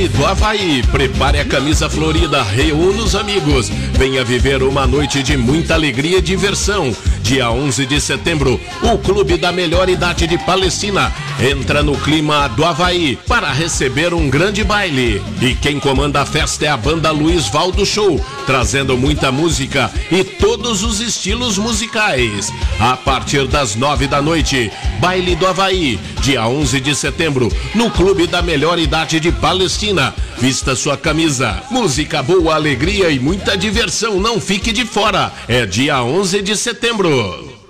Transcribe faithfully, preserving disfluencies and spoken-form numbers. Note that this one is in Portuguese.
Baile do Havaí. Prepare a camisa florida, reúna os amigos. Venha viver uma noite de muita alegria e diversão. Dia onze de setembro, o clube da melhor idade de Palestina entra no clima do Havaí para receber um grande baile. E quem comanda a festa é a banda Luiz Valdo Show, trazendo muita música e todos os estilos musicais. A partir das nove da noite, Baile do Havaí, dia onze de setembro, no clube da melhor idade de Palestina. Vista sua camisa, música boa, alegria e muita diversão, não fique de fora. É dia onze de setembro.